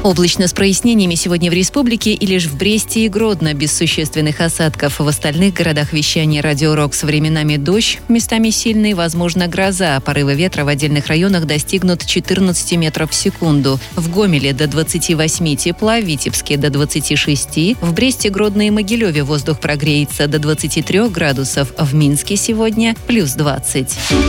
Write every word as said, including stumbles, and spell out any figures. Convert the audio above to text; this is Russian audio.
Облачно с прояснениями сегодня в республике и лишь в Бресте и Гродно без существенных осадков. В остальных городах вещания Радио Рок с временами дождь, местами сильный, возможно гроза. Порывы ветра в отдельных районах достигнут четырнадцать метров в секунду. В Гомеле до двадцати восьми тепла, в Витебске до двадцати шести, в Бресте, Гродно и Могилеве воздух прогреется до двадцати трёх градусов, в Минске сегодня плюс двадцать.